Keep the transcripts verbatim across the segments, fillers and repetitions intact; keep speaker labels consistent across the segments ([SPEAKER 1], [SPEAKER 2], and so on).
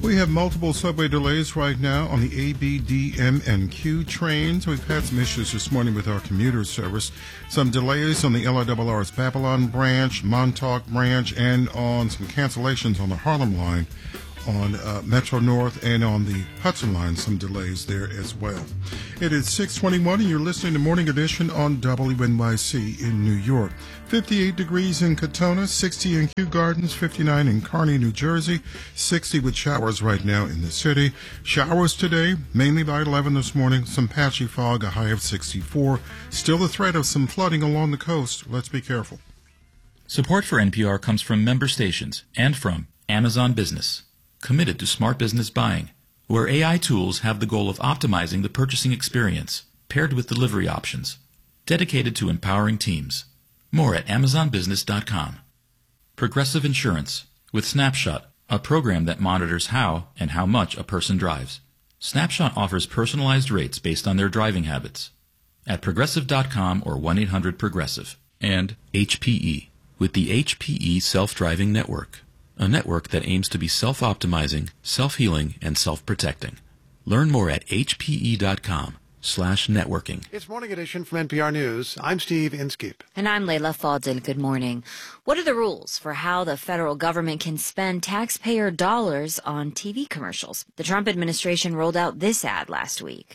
[SPEAKER 1] We have multiple subway delays right now on the A, B, D, M, and Q trains. We've had some issues this morning with our commuter service. Some delays on the L I R R's Babylon branch, Montauk branch, and on some cancellations on the Harlem line on uh, Metro North, and on the Hudson line, some delays there as well. It is six twenty-one, and you're listening to Morning Edition on W N Y C in New York. fifty-eight degrees in Katona, sixty in Kew Gardens, fifty-nine in Kearney, New Jersey, sixty with showers right now in the city. Showers today, mainly by eleven this morning, some patchy fog, a high of sixty-four. Still the threat of some flooding along the coast. Let's be careful.
[SPEAKER 2] Support for N P R comes from member stations and from Amazon Business, committed to smart business buying, where A I tools have the goal of optimizing the purchasing experience, paired with delivery options, dedicated to empowering teams. More at amazon business dot com. Progressive Insurance, with Snapshot, a program that monitors how and how much a person drives. Snapshot offers personalized rates based on their driving habits. At progressive dot com or one eight hundred progressive. And H P E, with the H P E Self-Driving Network, a network that aims to be self-optimizing, self-healing, and self-protecting. Learn more at H P E dot com slash networking.
[SPEAKER 3] It's Morning Edition from N P R News. I'm Steve Inskeep.
[SPEAKER 4] And I'm Layla Fadel. Good morning. What are the rules for how the federal government can spend taxpayer dollars on T V commercials? The Trump administration rolled out this ad last week.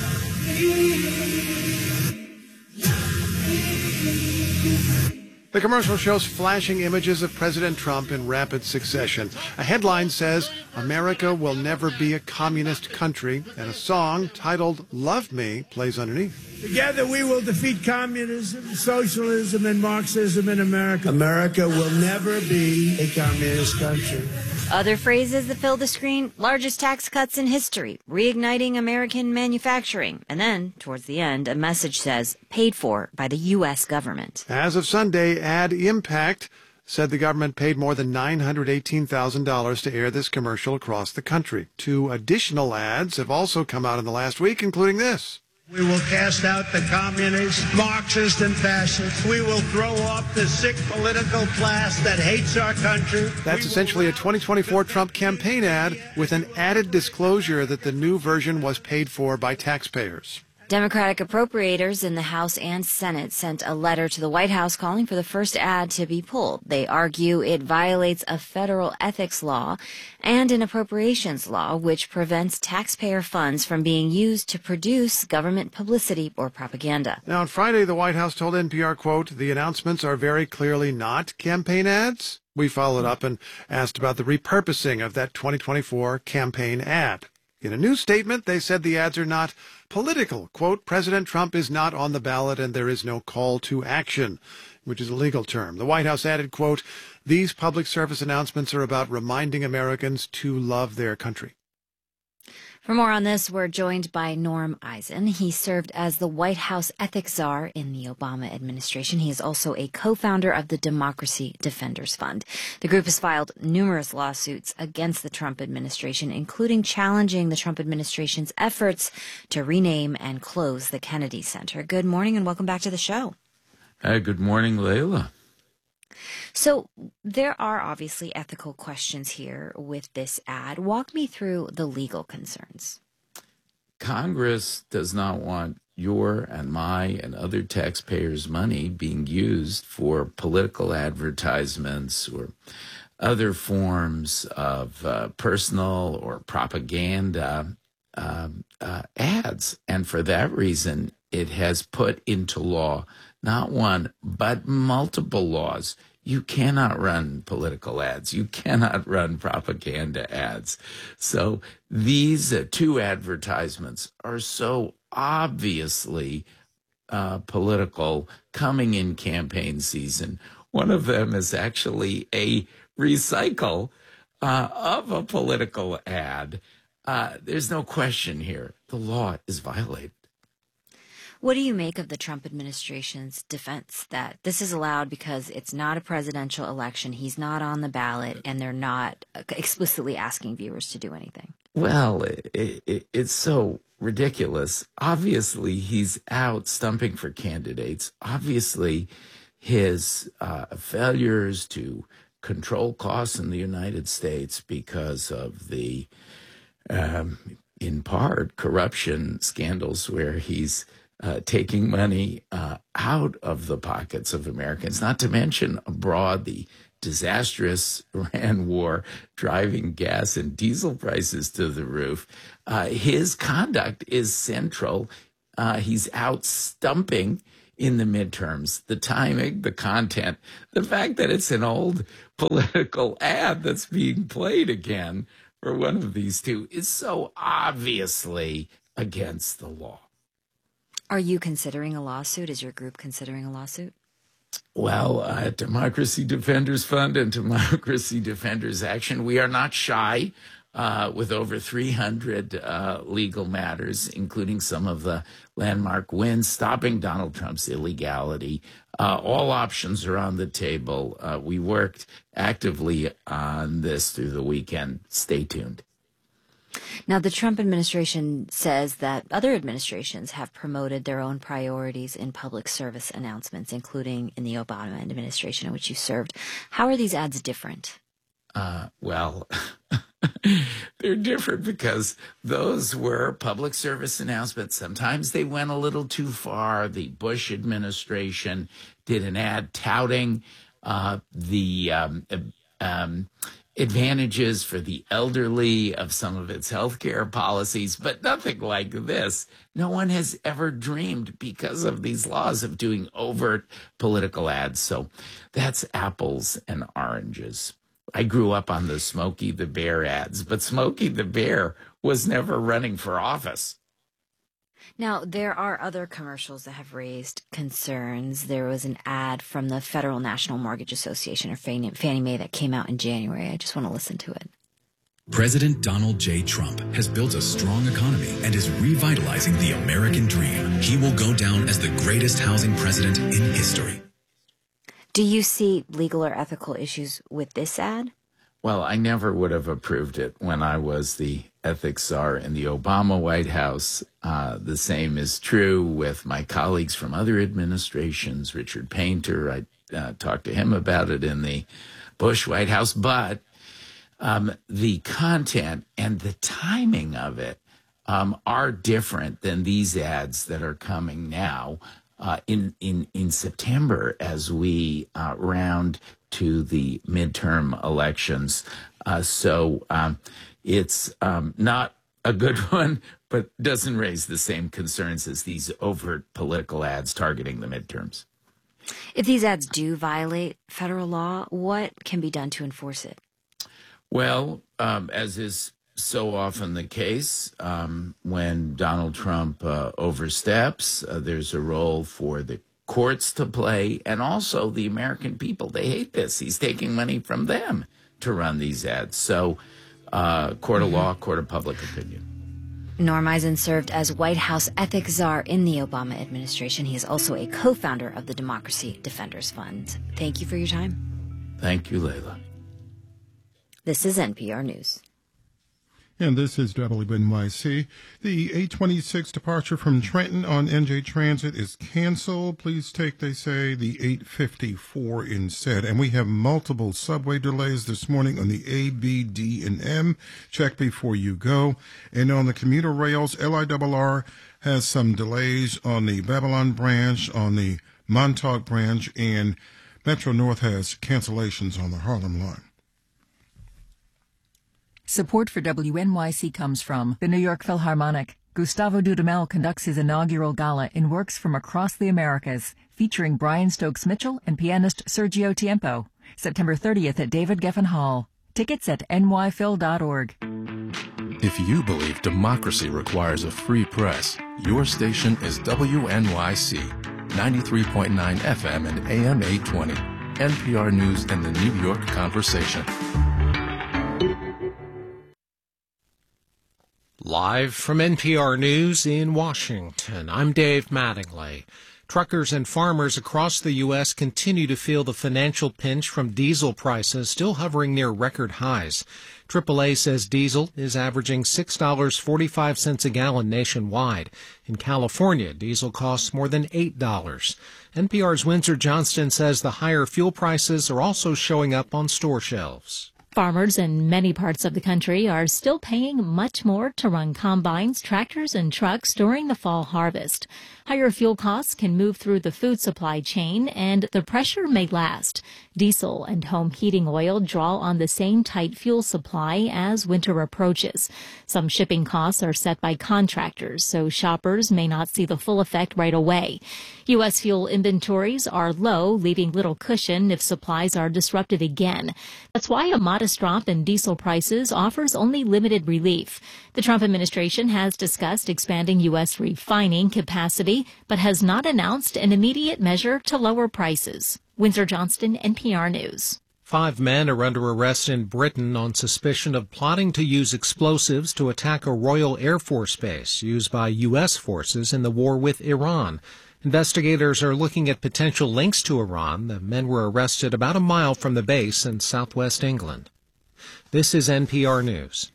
[SPEAKER 3] The commercial shows flashing images of President Trump in rapid succession. A headline says, "America will never be a communist country," and a song titled "Love Me" plays underneath.
[SPEAKER 5] Together we will defeat communism, socialism, and Marxism in America. America will never be a communist country.
[SPEAKER 4] Other phrases that fill the screen: largest tax cuts in history, reigniting American manufacturing. And then, towards the end, a message says, paid for by the U S government.
[SPEAKER 3] As of Sunday, Ad Impact said the government paid more than nine hundred eighteen thousand dollars to air this commercial across the country. Two additional ads have also come out in the last week, including this.
[SPEAKER 5] We will cast out the communists, Marxists, and fascists. We will throw off the sick political class that hates our country.
[SPEAKER 3] That's essentially a twenty twenty-four Trump campaign ad with an added disclosure that the new version was paid for by taxpayers.
[SPEAKER 4] Democratic appropriators in the House and Senate sent a letter to the White House calling for the first ad to be pulled. They argue it violates a federal ethics law and an appropriations law, which prevents taxpayer funds from being used to produce government publicity or propaganda.
[SPEAKER 3] Now, on Friday, the White House told N P R, quote, "The announcements are very clearly not campaign ads." We followed up and asked about the repurposing of that twenty twenty-four campaign ad. In a new statement, they said the ads are not political. Quote, "President Trump is not on the ballot and there is no call to action," which is a legal term. The White House added, quote, "These public service announcements are about reminding Americans to love their country."
[SPEAKER 4] For more on this, we're joined by Norm Eisen. He served as the White House ethics czar in the Obama administration. He is also a co-founder of the Democracy Defenders Fund. The group has filed numerous lawsuits against the Trump administration, including challenging the Trump administration's efforts to rename and close the Kennedy Center. Good morning and welcome back to the show.
[SPEAKER 6] Hi, good morning, Layla.
[SPEAKER 4] So there are obviously ethical questions here with this ad. Walk me through the legal concerns.
[SPEAKER 6] Congress does not want your and my and other taxpayers' money being used for political advertisements or other forms of uh, personal or propaganda uh, uh, ads. And for that reason, it has put into law not one, but multiple laws. You cannot run political ads. You cannot run propaganda ads. So these uh, two advertisements are so obviously uh, political coming in campaign season. One of them is actually a recycle uh, of a political ad. Uh, there's no question here. The law is violated.
[SPEAKER 4] What do you make of the Trump administration's defense that this is allowed because it's not a presidential election, he's not on the ballot, and they're not explicitly asking viewers to do anything?
[SPEAKER 6] Well, it, it, it's so ridiculous. Obviously, he's out stumping for candidates. Obviously, his uh, failures to control costs in the United States because of the, um, in part, corruption scandals where he's uh, taking money uh, out of the pockets of Americans, not to mention abroad, the disastrous Iran war driving gas and diesel prices to the roof. Uh, his conduct is central. Uh, he's out stumping in the midterms, the timing, the content, the fact that it's an old political ad that's being played again for one of these two is so obviously against the law.
[SPEAKER 4] Are you considering a lawsuit? Is your group considering a lawsuit?
[SPEAKER 6] Well, uh, at Democracy Defenders Fund and Democracy Defenders Action, we are not shy. Uh, with over three hundred uh, legal matters, including some of the landmark wins, stopping Donald Trump's illegality. Uh, all options are on the table. Uh, we worked actively on this through the weekend. Stay tuned.
[SPEAKER 4] Now, the Trump administration says that other administrations have promoted their own priorities in public service announcements, including in the Obama administration in which you served. How are these ads different?
[SPEAKER 6] Uh, well... They're different because those were public service announcements. Sometimes they went a little too far. The Bush administration did an ad touting uh, the um, um, advantages for the elderly of some of its health care policies, but nothing like this. No one has ever dreamed, because of these laws, of doing overt political ads. So that's apples and oranges. I grew up on the Smokey the Bear ads, but Smokey the Bear was never running for office.
[SPEAKER 4] Now, there are other commercials that have raised concerns. There was an ad from the Federal National Mortgage Association, or Fannie Mae, that came out in January. I just want to listen to it.
[SPEAKER 7] President Donald J. Trump has built a strong economy and is revitalizing the American dream. He will go down as the greatest housing president in history.
[SPEAKER 4] Do you see legal or ethical issues with this ad?
[SPEAKER 6] Well, I never would have approved it when I was the ethics czar in the Obama White House. Uh, the same is true with my colleagues from other administrations. Richard Painter, I uh, talked to him about it in the Bush White House. But um, the content and the timing of it um, are different than these ads that are coming now. Uh, in, in, in September, as we uh, round to the midterm elections. Uh, so um, it's um, not a good one, but doesn't raise the same concerns as these overt political ads targeting the midterms.
[SPEAKER 4] If these ads do violate federal law, what can be done to enforce it?
[SPEAKER 6] Well, um, as is so often the case, um, when Donald Trump uh, oversteps, uh, there's a role for the courts to play, and also the American people. They hate this. He's taking money from them to run these ads. So uh, court of law, court of public opinion.
[SPEAKER 4] Norm Eisen served as White House ethics czar in the Obama administration. He is also a co-founder of the Democracy Defenders Fund. Thank you for your time.
[SPEAKER 6] Thank you, Layla.
[SPEAKER 4] This is N P R News.
[SPEAKER 1] And this is W N Y C. The eight twenty-six departure from Trenton on N J Transit is canceled. Please take, they say, the eight fifty-four instead. And we have multiple subway delays this morning on the A, B, D, and M. Check before you go. And on the commuter rails, L I R R has some delays on the Babylon branch, on the Montauk branch, and Metro North has cancellations on the Harlem line.
[SPEAKER 8] Support for W N Y C comes from the New York Philharmonic. Gustavo Dudamel conducts his inaugural gala in works from across the Americas, featuring Brian Stokes-Mitchell and pianist Sergio Tiempo. September thirtieth at David Geffen Hall. Tickets at N Y phil dot org.
[SPEAKER 9] If you believe democracy requires a free press, your station is W N Y C, ninety-three point nine F M and A M eight twenty, N P R News and the New York Conversation.
[SPEAKER 10] Live from N P R News in Washington, I'm Dave Mattingly. Truckers and farmers across the U S continue to feel the financial pinch from diesel prices still hovering near record highs. triple A says diesel is averaging six dollars and forty-five cents a gallon nationwide. In California, diesel costs more than eight dollars. N P R's Windsor Johnston says the higher fuel prices are also showing up on store shelves.
[SPEAKER 11] Farmers in many parts of the country are still paying much more to run combines, tractors, and trucks during the fall harvest. Higher fuel costs can move through the food supply chain, and the pressure may last. Diesel and home heating oil draw on the same tight fuel supply as winter approaches. Some shipping costs are set by contractors, so shoppers may not see the full effect right away. U S fuel inventories are low, leaving little cushion if supplies are disrupted again. That's why a modest drop in diesel prices offers only limited relief. The Trump administration has discussed expanding U S refining capacity, but has not announced an immediate measure to lower prices. Windsor Johnston, N P R News.
[SPEAKER 10] Five men are under arrest in Britain on suspicion of plotting to use explosives to attack a Royal Air Force base used by U S forces in the war with Iran. Investigators are looking at potential links to Iran. The men were arrested about a mile from the base in southwest England. This is N P R News.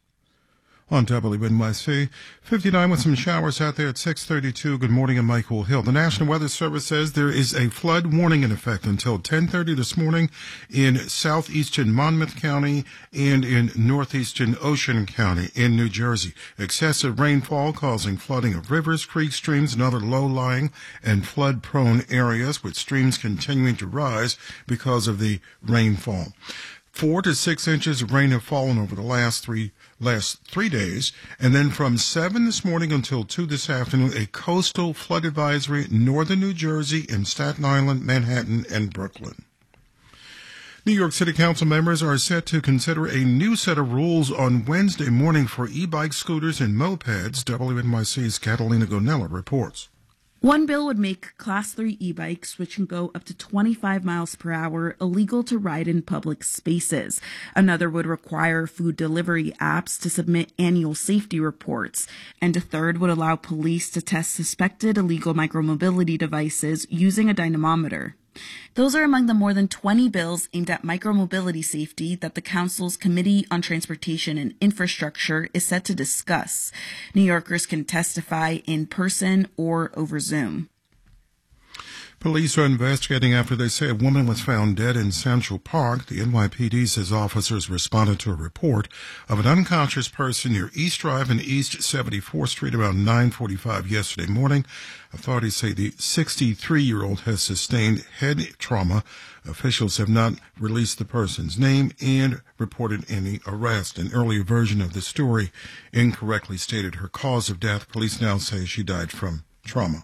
[SPEAKER 1] On W N Y C, fifty-nine with some showers out there at six thirty-two. Good morning, I'm Michael Hill. The National Weather Service says there is a flood warning in effect until ten thirty this morning in southeastern Monmouth County and in northeastern Ocean County in New Jersey. Excessive rainfall causing flooding of rivers, creeks, streams, and other low-lying and flood-prone areas, with streams continuing to rise because of the rainfall. Four to six inches of rain have fallen over the last three last three days, and then from seven this morning until two this afternoon, a coastal flood advisory in northern New Jersey and Staten Island, Manhattan, and Brooklyn. New York City Council members are set to consider a new set of rules on Wednesday morning for e-bike, scooters, and mopeds. W N Y C's Catalina Gonella reports.
[SPEAKER 12] One bill would make Class three e-bikes, which can go up to twenty-five miles per hour, illegal to ride in public spaces. Another would require food delivery apps to submit annual safety reports. And a third would allow police to test suspected illegal micromobility devices using a dynamometer. Those are among the more than twenty bills aimed at micromobility safety that the Council's Committee on Transportation and Infrastructure is set to discuss. New Yorkers can testify in person or over Zoom.
[SPEAKER 1] Police are investigating after they say a woman was found dead in Central Park. The N Y P D says officers responded to a report of an unconscious person near East Drive and East seventy-fourth Street around nine forty-five yesterday morning. Authorities say the sixty-three-year-old has sustained head trauma. Officials have not released the person's name and reported any arrest. An earlier version of the story incorrectly stated her cause of death. Police now say she died from trauma.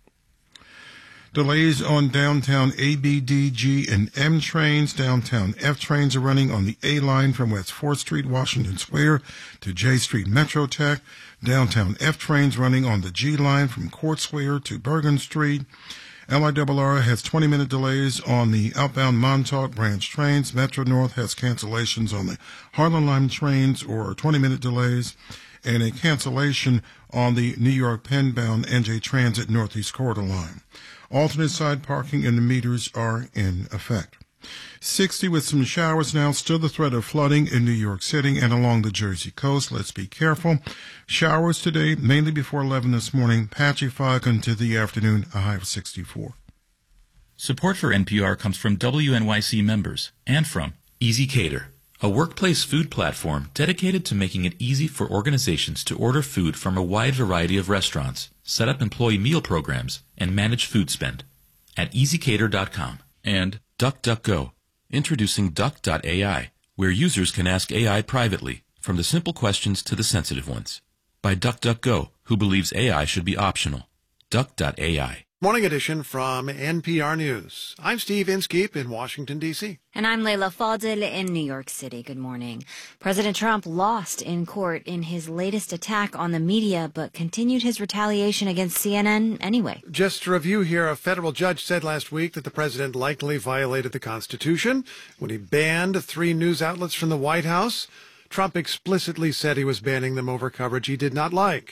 [SPEAKER 1] Delays on downtown A, B, D, G, and M trains. Downtown F trains are running on the A line from West fourth Street, Washington Square to J Street Metro Tech. Downtown F trains running on the G line from Court Square to Bergen Street. L I R R has twenty-minute delays on the outbound Montauk branch trains. Metro North has cancellations on the Harlan Line trains or twenty-minute delays, and a cancellation on the New York Penn-bound N J Transit Northeast Corridor line. Alternate side parking and the meters are in effect. sixty with some showers now. Still the threat of flooding in New York City and along the Jersey coast. Let's be careful. Showers today, mainly before eleven this morning. Patchy fog into the afternoon, a high of sixty-four.
[SPEAKER 2] Support for N P R comes from W N Y C members and from Easy Cater, a workplace food platform dedicated to making it easy for organizations to order food from a wide variety of restaurants, set up employee meal programs, and manage food spend at easy cater dot com. And DuckDuckGo, introducing Duck dot A I, where users can ask A I privately, from the simple questions to the sensitive ones. By DuckDuckGo, who believes A I should be optional. Duck dot A I.
[SPEAKER 3] Morning edition from N P R News. I'm Steve Inskeep in Washington, D C
[SPEAKER 4] And I'm Leila Fadel in New York City. Good morning. President Trump lost in court in his latest attack on the media, but continued his retaliation against C N N anyway.
[SPEAKER 3] Just to review here, a federal judge said last week that the president likely violated the Constitution when he banned three news outlets from the White House. Trump explicitly said he was banning them over coverage he did not like.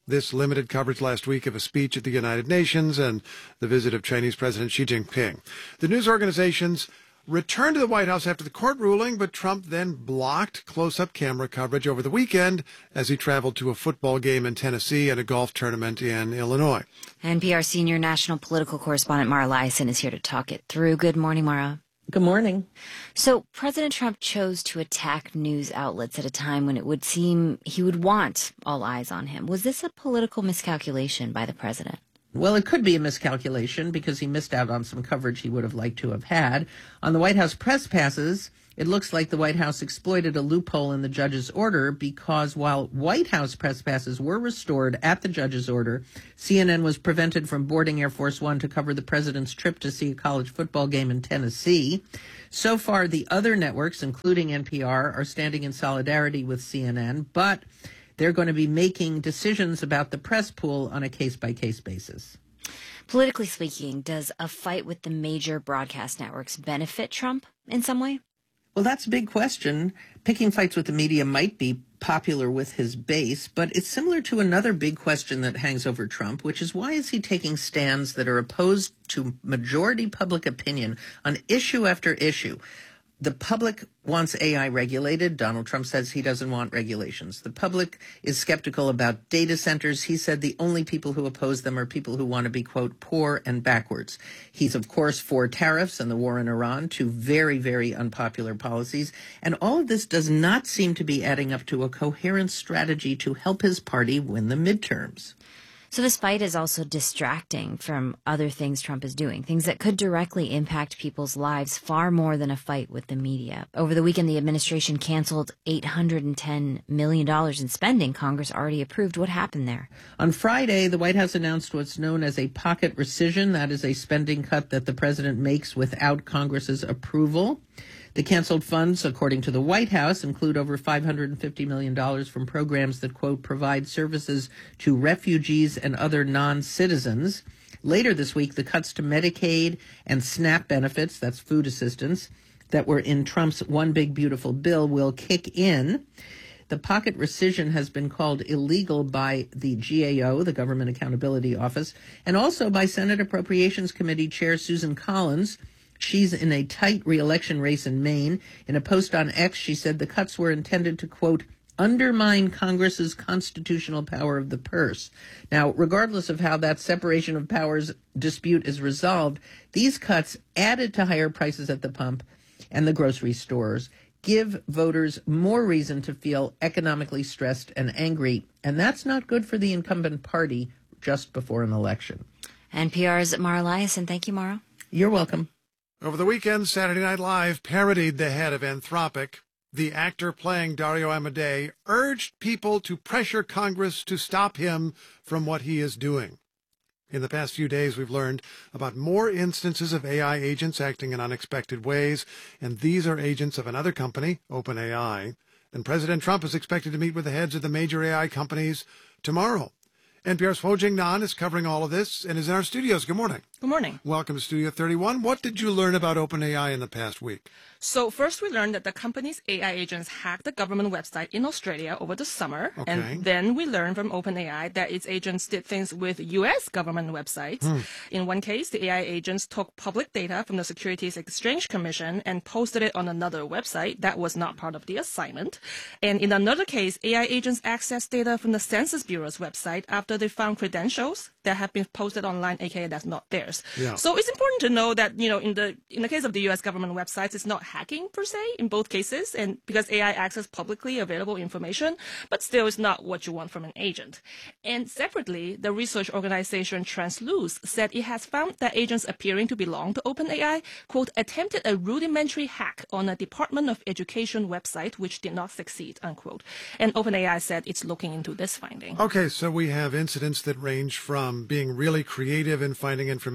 [SPEAKER 3] This limited coverage last week of a speech at the United Nations and the visit of Chinese President Xi Jinping. The news organizations returned to the White House after the court ruling, but Trump then blocked close-up camera coverage over the weekend as he traveled to a football game in Tennessee and a golf tournament in Illinois.
[SPEAKER 4] N P R senior national political correspondent Mara Liasson is here to talk it through. Good morning, Mara.
[SPEAKER 13] Good morning.
[SPEAKER 4] So President Trump chose to attack news outlets at a time when it would seem he would want all eyes on him. Was this a political miscalculation by the president?
[SPEAKER 13] Well, it could be a miscalculation because he missed out on some coverage he would have liked to have had. On the White House press passes, it looks like the White House exploited a loophole in the judge's order because while White House press passes were restored at the judge's order, C N N was prevented from boarding Air Force One to cover the president's trip to see a college football game in Tennessee. So far, the other networks, including N P R, are standing in solidarity with C N N, but they're going to be making decisions about the press pool on a case-by-case basis.
[SPEAKER 4] Politically speaking, does a fight with the major broadcast networks benefit Trump in some way?
[SPEAKER 13] Well, that's a big question. Picking fights with the media might be popular with his base, but it's similar to another big question that hangs over Trump, which is why is he taking stands that are opposed to majority public opinion on issue after issue? The public wants A I regulated. Donald Trump says he doesn't want regulations. The public is skeptical about data centers. He said the only people who oppose them are people who want to be, quote, poor and backwards. He's, of course, for tariffs and the war in Iran, two very, very unpopular policies. And all of this does not seem to be adding up to a coherent strategy to help his party win the midterms.
[SPEAKER 4] So this fight is also distracting from other things Trump is doing, things that could directly impact people's lives far more than a fight with the media. Over the weekend, the administration canceled eight hundred ten million dollars in spending Congress already approved. What happened there?
[SPEAKER 13] On Friday, the White House announced what's known as a pocket rescission. That is a spending cut that the president makes without Congress's approval. The canceled funds, according to the White House, include over five hundred fifty million dollars from programs that, quote, provide services to refugees and other non-citizens. Later this week, the cuts to Medicaid and SNAP benefits, that's food assistance, that were in Trump's One Big Beautiful Bill will kick in. The pocket rescission has been called illegal by the G A O, the Government Accountability Office, and also by Senate Appropriations Committee Chair Susan Collins. She's in a tight re-election race in Maine. In a post on X, she said the cuts were intended to, quote, undermine Congress's constitutional power of the purse. Now, regardless of how that separation of powers dispute is resolved, these cuts, added to higher prices at the pump and the grocery stores, give voters more reason to feel economically stressed and angry. And that's not good for the incumbent party just before an election.
[SPEAKER 4] N P R's Mara Liasson. Thank you, Mara.
[SPEAKER 13] You're welcome.
[SPEAKER 3] Over the weekend, Saturday Night Live parodied the head of Anthropic. The actor playing Dario Amodei urged people to pressure Congress to stop him from what he is doing. In the past few days, we've learned about more instances of A I agents acting in unexpected ways, and these are agents of another company, OpenAI. And President Trump is expected to meet with the heads of the major A I companies tomorrow. N P R's Ho Jing Nan is covering all of this and is in our studios. Good morning.
[SPEAKER 14] Good morning.
[SPEAKER 3] Welcome to Studio thirty-one. What did you learn about OpenAI in the past week?
[SPEAKER 14] So first we learned that the company's A I agents hacked the government website in Australia over the summer.
[SPEAKER 3] Okay.
[SPEAKER 14] And then we learned from OpenAI that its agents did things with U S government websites. Hmm. In one case, the A I agents took public data from the Securities Exchange Commission and posted it on another website that was not part of the assignment. And in another case, A I agents accessed data from the Census Bureau's website after they found credentials that have been posted online, aka that's not theirs.
[SPEAKER 3] Yeah.
[SPEAKER 14] So it's important to know that, you know, in the in the case of the U S government websites, it's not hacking per se in both cases, and because A I accesses publicly available information, but still it's not what you want from an agent. And separately, the research organization Transluce said it has found that agents appearing to belong to OpenAI, quote, attempted a rudimentary hack on a Department of Education website, which did not succeed, unquote. And OpenAI said it's looking into this finding.
[SPEAKER 3] Okay, so we have incidents that range from being really creative in finding information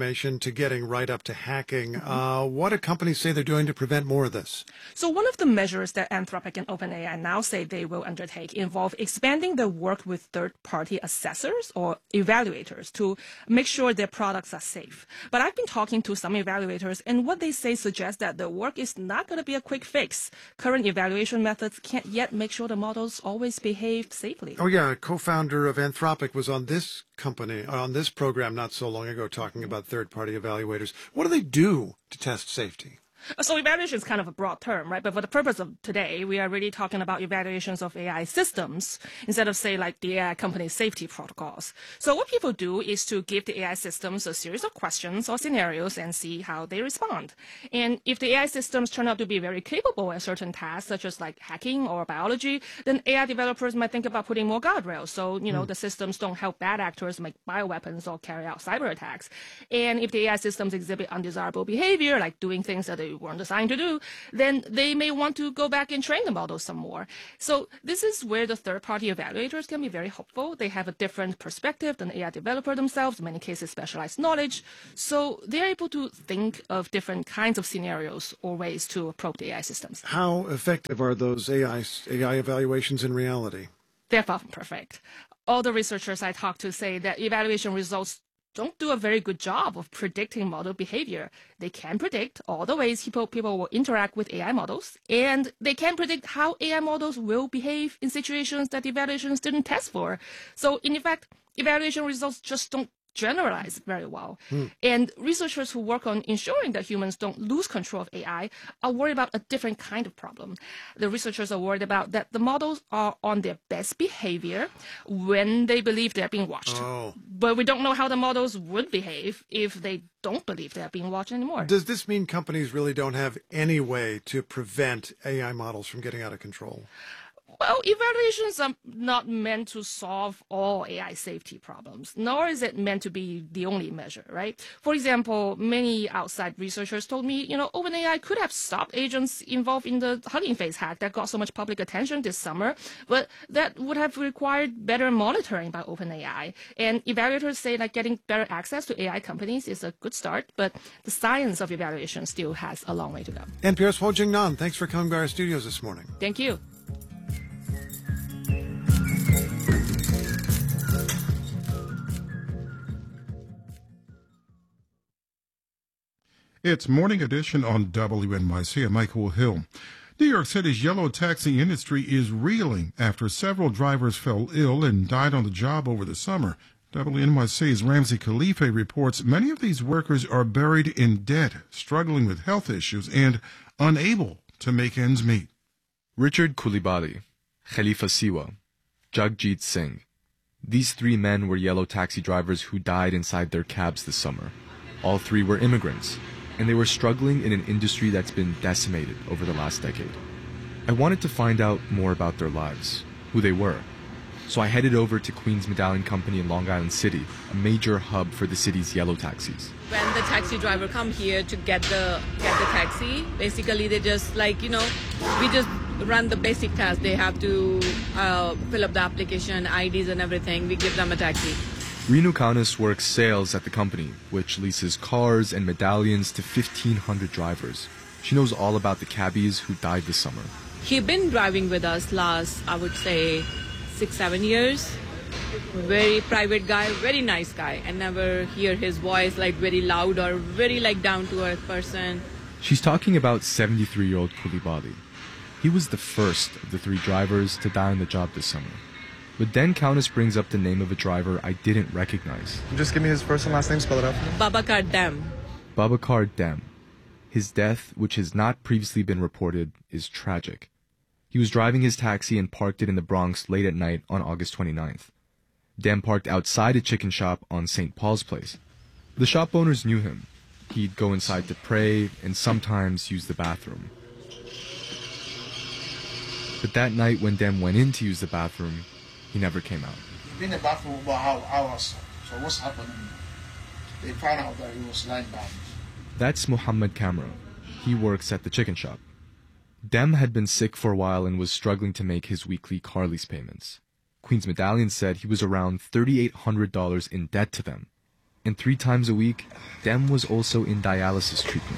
[SPEAKER 3] information to getting right up to hacking. Uh, what do companies say they're doing to prevent more of this?
[SPEAKER 14] So one of the measures that Anthropic and OpenAI now say they will undertake involve expanding their work with third-party assessors or evaluators to make sure their products are safe. But I've been talking to some evaluators, and what they say suggests that the work is not going to be a quick fix. Current evaluation methods can't yet make sure the models always behave safely.
[SPEAKER 3] Oh, yeah. A co-founder of Anthropic was on this company, on this program not so long ago, talking about third-party evaluators. What do they do to test safety?
[SPEAKER 14] So evaluation is kind of a broad term, right? But for the purpose of today, we are really talking about evaluations of A I systems instead of, say, like the A I company's safety protocols. So what people do is to give the A I systems a series of questions or scenarios and see how they respond. And if the A I systems turn out to be very capable at certain tasks, such as like hacking or biology, then A I developers might think about putting more guardrails. So, you know, mm. the systems don't help bad actors make bioweapons or carry out cyber attacks. And if the A I systems exhibit undesirable behavior, like doing things that they weren't designed to do, then they may want to go back and train the models some more. So this is where the third-party evaluators can be very helpful. They have a different perspective than the A I developer themselves, in many cases specialized knowledge. So they're able to think of different kinds of scenarios or ways to approach the A I systems.
[SPEAKER 3] How effective are those A I, A I evaluations in reality?
[SPEAKER 14] They're far from perfect. All the researchers I talk to say that evaluation results don't do a very good job of predicting model behavior. They can predict all the ways people, people will interact with A I models, and they can predict how A I models will behave in situations that evaluations didn't test for. So, in effect, evaluation results just don't generalize very well. Hmm. And researchers who work on ensuring that humans don't lose control of A I are worried about a different kind of problem. The researchers are worried about that the models are on their best behavior when they believe they're being watched.
[SPEAKER 3] Oh.
[SPEAKER 14] But we don't know how the models would behave if they don't believe they're being watched anymore.
[SPEAKER 3] Does this mean companies really don't have any way to prevent A I models from getting out of control?
[SPEAKER 14] Well, evaluations are not meant to solve all A I safety problems, nor is it meant to be the only measure, right? For example, many outside researchers told me, you know, OpenAI could have stopped agents involved in the Hugging Face hack that got so much public attention this summer, but that would have required better monitoring by OpenAI. And evaluators say that getting better access to A I companies is a good start, but the science of evaluation still has a long way to go.
[SPEAKER 3] N P R's Ho-Jing Nan, thanks for coming by our studios this morning.
[SPEAKER 14] Thank you.
[SPEAKER 1] It's Morning Edition on W N Y C. I'm Michael Hill. New York City's yellow taxi industry is reeling after several drivers fell ill and died on the job over the summer. W N Y C's Ramsey Khalife reports many of these workers are buried in debt, struggling with health issues, and unable to make ends meet.
[SPEAKER 15] Richard Kulibali, Khalifa Siwa, Jagjit Singh. These three men were yellow taxi drivers who died inside their cabs this summer. All three were immigrants, and they were struggling in an industry that's been decimated over the last decade. I wanted to find out more about their lives, who they were. So I headed over to Queens Medallion Company in Long Island City, a major hub for the city's yellow taxis.
[SPEAKER 16] When the taxi driver come here to get the get the taxi, basically they just like, you know, we just run the basic tasks. They have to uh, fill up the application, I Ds and everything. We give them a taxi.
[SPEAKER 15] Renu Kaunis works sales at the company, which leases cars and medallions to fifteen hundred drivers. She knows all about the cabbies who died this summer.
[SPEAKER 16] He's been driving with us last, I would say, six, seven years. Very private guy, very nice guy. I never hear his voice like very loud or very like down-to-earth person.
[SPEAKER 15] She's talking about seventy-three-year-old Kulibali. He was the first of the three drivers to die on the job this summer. But then Kaunis brings up the name of a driver I didn't recognize.
[SPEAKER 17] Just give me his first and last name, spell it out for me.
[SPEAKER 16] Babakar Dem.
[SPEAKER 15] Babakar Dem. His death, which has not previously been reported, is tragic. He was driving his taxi and parked it in the Bronx late at night on August twenty-ninth. Dem parked outside a chicken shop on Saint Paul's Place. The shop owners knew him. He'd go inside to pray and sometimes use the bathroom. But that night when Dem went in to use the bathroom, he never came out.
[SPEAKER 18] He'd been in the bathroom about hours. So what's happening? They found out that he was lying down.
[SPEAKER 15] That's Muhammad Kamra. He works at the chicken shop. Dem had been sick for a while and was struggling to make his weekly car lease payments. Queens Medallion said he was around three thousand eight hundred dollars in debt to them. And three times a week, Dem was also in dialysis treatment.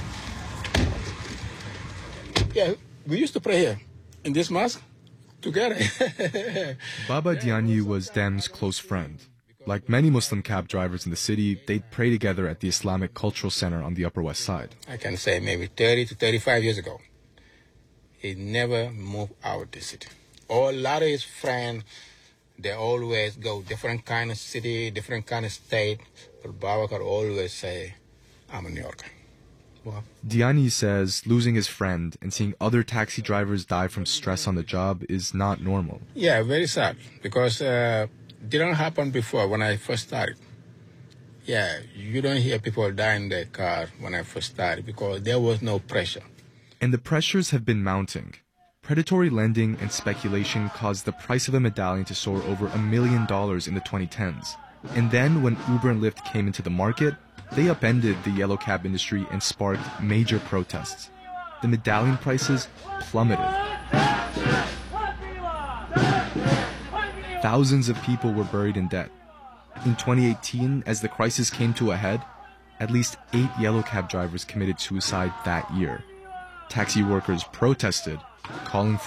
[SPEAKER 19] Yeah, we used to pray here in this mosque together.
[SPEAKER 15] Baba Dianyi was Dem's close friend. Like many Muslim cab drivers in the city, they'd pray together at the Islamic Cultural Center on the Upper West Side.
[SPEAKER 19] I can say maybe thirty to thirty-five years ago. He never moved out the city. All, a lot of his friends, they always go different kind of city, different kind of state. But Baba could always say, I'm a New Yorker. Wow.
[SPEAKER 15] Dianyi says losing his friend and seeing other taxi drivers die from stress on the job is not normal.
[SPEAKER 19] Yeah, very sad, because uh, it didn't happen before when I first started. Yeah, you don't hear people die in their car when I first started because there was no pressure.
[SPEAKER 15] And the pressures have been mounting. Predatory lending and speculation caused the price of a medallion to soar over a million dollars in the twenty tens. And then when Uber and Lyft came into the market, they upended the yellow cab industry and sparked major protests. The medallion prices plummeted. Thousands of people were buried in debt. In twenty eighteen, as the crisis came to a head, at least eight yellow cab drivers committed suicide that year. Taxi workers protested, calling for